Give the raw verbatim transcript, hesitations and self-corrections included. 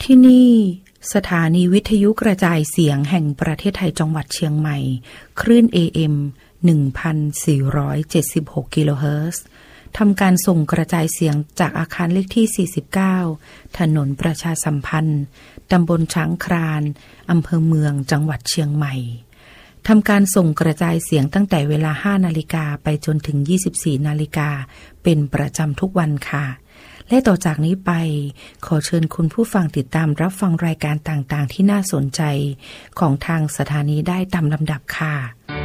ที่นี่สถานีวิทยุกระจายเสียงแห่งประเทศไทยจังหวัดเชียงใหม่คลื่น เอ เอ็ม หนึ่งพันสี่ร้อยเจ็ดสิบหก กิโลเฮิรตซ์ทำการส่งกระจายเสียงจากอาคารเลขที่สี่สิบเก้าถนนประชาสัมพันธ์ตำบลช้างครานอำเภอเมืองจังหวัดเชียงใหม่ทำการส่งกระจายเสียงตั้งแต่เวลา ห้านาฬิกาไปจนถึง ยี่สิบสี่นาฬิกาเป็นประจำทุกวันค่ะและต่อจากนี้ไปขอเชิญคุณผู้ฟังติดตามรับฟังรายการต่างๆที่น่าสนใจของทางสถานีได้ตามลำดับค่ะ